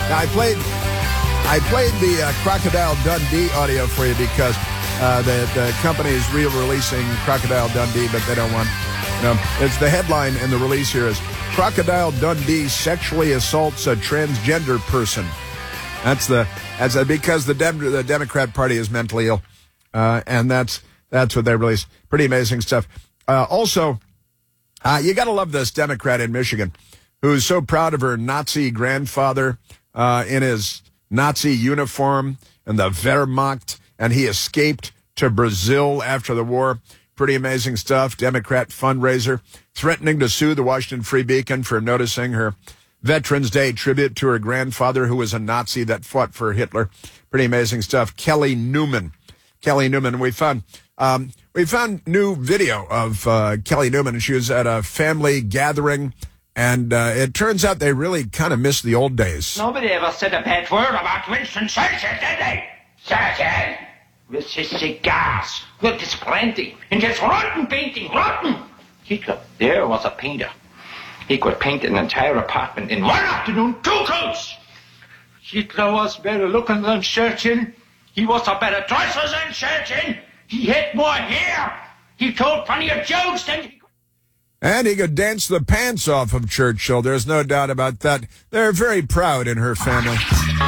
Now, I played the Crocodile Dundee audio for you because the company is re-releasing Crocodile Dundee, but they don't want, it's the headline in the release here is Crocodile Dundee sexually assaults a transgender person. That's because the Democrat Party is mentally ill, and that's what they released. Pretty amazing stuff. Also, you got to love this Democrat in Michigan who's so proud of her Nazi grandfather in his Nazi uniform and the Wehrmacht, and he escaped to Brazil after the war. Pretty amazing stuff. Democrat fundraiser threatening to sue the Washington Free Beacon for noticing her Veterans Day tribute to her grandfather, who was a Nazi that fought for Hitler. Pretty amazing stuff. Kelly Newman. We found new video of Kelly Newman. She was at a family gathering, and it turns out they really kind of miss the old days. Nobody ever said a bad word about Winston Churchill, did they? Churchill, with his cigars, with his plenty, and his rotten painting, rotten. Hitler, there was a painter. He could paint an entire apartment in one afternoon, 2 coats. Hitler was better looking than Churchill. He was a better dresser than Churchill. He had more hair. He told funnier jokes than... And he could dance the pants off of Churchill. There's no doubt about that. They're very proud in her family.